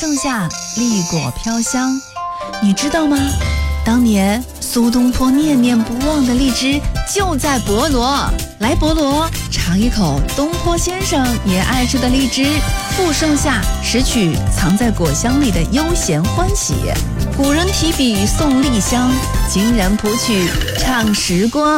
盛夏，栗果飘香。你知道吗？当年苏东坡念念不忘的荔枝就在博罗。来博罗尝一口东坡先生也爱吃的荔枝，赴盛夏，拾取藏在果香里的悠闲欢喜。古人提笔送荔香，今人谱曲唱时光。